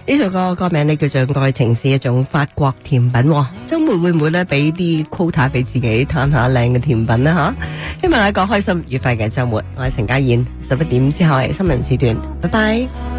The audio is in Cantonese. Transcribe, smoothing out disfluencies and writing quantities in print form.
呢首歌歌名呢叫做《愛情是一種法國甜品》。周末會唔會咧俾啲 quota 俾自己嘆下靚嘅甜品呢？吓，希望你一個開心愉快嘅周末。我係陳家燕，11點之後係新聞時段，拜拜。